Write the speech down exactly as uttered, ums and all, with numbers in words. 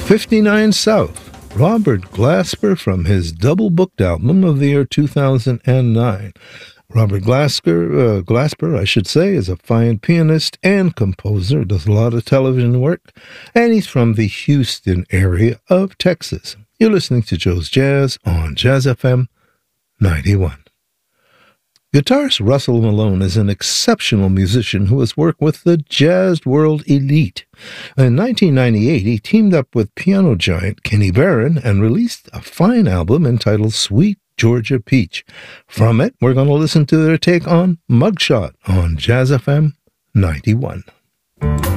fifty-nine South, Robert Glasper from his double-booked album of the year two thousand nine. Robert Glasper, uh, Glasper, I should say, is a fine pianist and composer, does a lot of television work, and he's from the Houston area of Texas. You're listening to Joe's Jazz on Jazz F M ninety-one. Guitarist Russell Malone is an exceptional musician who has worked with the jazz world elite. In nineteen ninety-eight, he teamed up with piano giant Kenny Barron and released a fine album entitled Sweet Georgia Peach. From it, we're going to listen to their take on Mugshot on Jazz F M ninety-one.